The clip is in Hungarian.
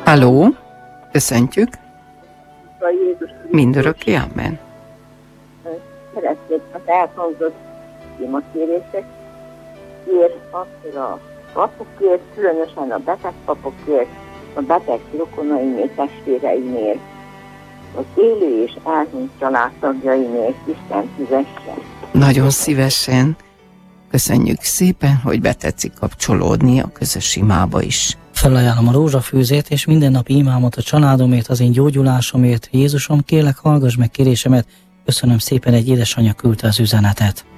Halló, köszöntjük. Mindörökké, amen. Szeretnék az elhangzott imakérések, akkor a papokért, különösen a beteg papokért, a beteg rokonaimért, testvéreimért, az élő és elhunyt családtagjaimért Isten fizessen. Nagyon szívesen. Köszönjük szépen, hogy betetszik kapcsolódni a közös imába is. Felajánlom a rózsafűzét és mindennapi imámot a családomért, az én gyógyulásomért. Jézusom, kérlek, hallgass meg kérésemet. Köszönöm szépen, egy édesanyja küldte az üzenetet.